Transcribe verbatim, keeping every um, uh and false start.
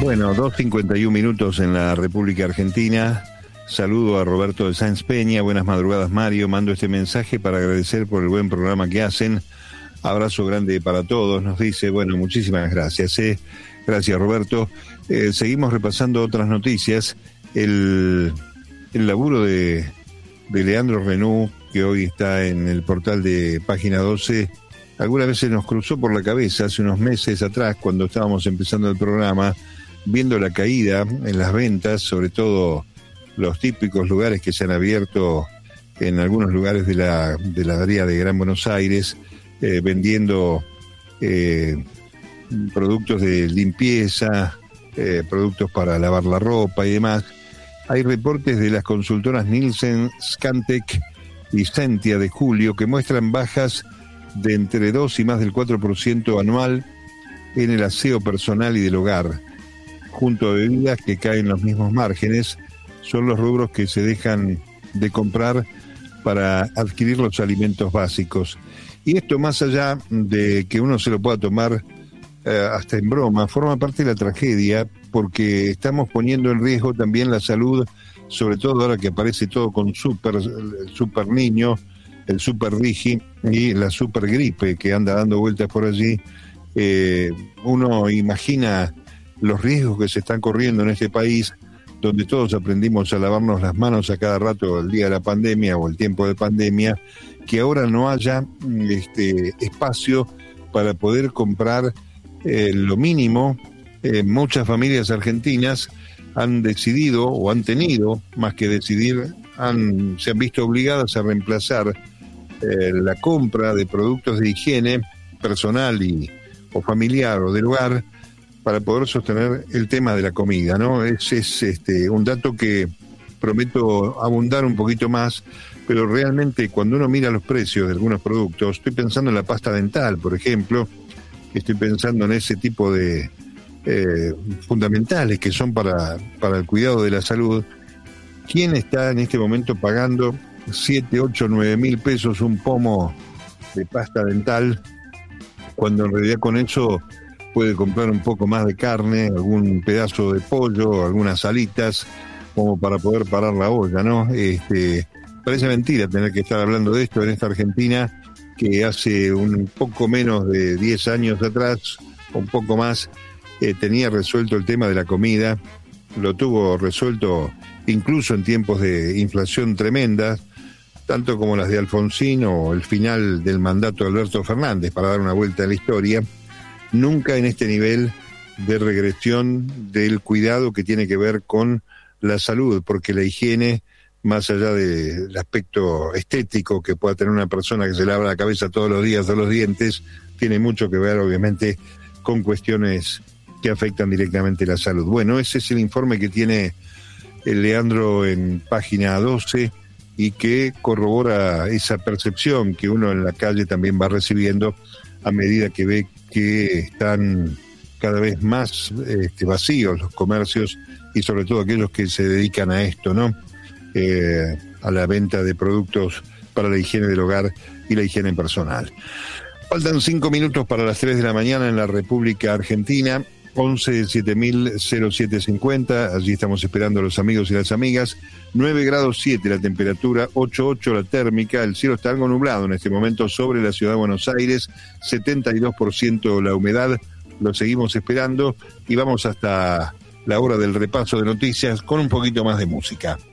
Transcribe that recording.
Bueno, dos cincuenta y un minutos en la República Argentina. Saludo a Roberto de Sáenz Peña. Buenas madrugadas, Mario. Mando este mensaje para agradecer por el buen programa que hacen. Abrazo grande para todos, nos dice. Bueno, muchísimas gracias. ¿eh? Gracias, Roberto. Eh, seguimos repasando otras noticias. El, el laburo de, de Leandro Renú, que hoy está en el portal de Página doce, algunas veces nos cruzó por la cabeza hace unos meses atrás, cuando estábamos empezando el programa, viendo la caída en las ventas, sobre todo los típicos lugares que se han abierto en algunos lugares de la, de la área de Gran Buenos Aires, eh, vendiendo eh, productos de limpieza, eh, productos para lavar la ropa y demás. Hay reportes de las consultoras Nielsen, Scantec y Sentia de julio que muestran bajas de entre dos y más del cuatro por ciento anual en el aseo personal y del hogar, junto a bebidas que caen los mismos márgenes. Son los rubros que se dejan de comprar para adquirir los alimentos básicos. Y esto, más allá de que uno se lo pueda tomar eh, hasta en broma, forma parte de la tragedia, porque estamos poniendo en riesgo también la salud, sobre todo ahora que aparece todo con super, el super niño, el super digi y la super gripe que anda dando vueltas por allí. Eh, uno imagina los riesgos que se están corriendo en este país, donde todos aprendimos a lavarnos las manos a cada rato el día de la pandemia o el tiempo de pandemia, que ahora no haya este espacio para poder comprar eh, lo mínimo. Eh, muchas familias argentinas han decidido o han tenido, más que decidir, han, se han visto obligadas a reemplazar eh, la compra de productos de higiene personal y, o familiar o del hogar para poder sostener el tema de la comida, ¿no? Es, es este, un dato que prometo abundar un poquito más, pero realmente cuando uno mira los precios de algunos productos, estoy pensando en la pasta dental, por ejemplo, estoy pensando en ese tipo de eh, fundamentales que son para, para el cuidado de la salud. ¿Quién está en este momento pagando siete, ocho, nueve mil pesos un pomo de pasta dental, cuando en realidad con eso puede comprar un poco más de carne, algún pedazo de pollo, algunas alitas, como para poder parar la olla, ¿no? Este, parece mentira tener que estar hablando de esto en esta Argentina, que hace un poco menos de diez años atrás, un poco más, eh, tenía resuelto el tema de la comida, lo tuvo resuelto incluso en tiempos de inflación tremenda, tanto como las de Alfonsín o el final del mandato de Alberto Fernández, para dar una vuelta a la historia. Nunca en este nivel de regresión del cuidado que tiene que ver con la salud, porque la higiene, más allá del aspecto estético que pueda tener una persona que se lava la cabeza todos los días o los dientes, tiene mucho que ver, obviamente, con cuestiones que afectan directamente la salud. Bueno, ese es el informe que tiene el Leandro en Página doce y que corrobora esa percepción que uno en la calle también va recibiendo a medida que ve que están cada vez más este, vacíos los comercios y sobre todo aquellos que se dedican a esto, ¿no? Eh, a la venta de productos para la higiene del hogar y la higiene personal. Faltan cinco minutos para las tres de la mañana en la República Argentina. once siete mil cero siete cincuenta, allí estamos esperando a los amigos y las amigas. Nueve grados siete la temperatura, ocho ocho la térmica, el cielo está algo nublado en este momento sobre la ciudad de Buenos Aires, setenta y dos por ciento la humedad, lo seguimos esperando y vamos hasta la hora del repaso de noticias con un poquito más de música.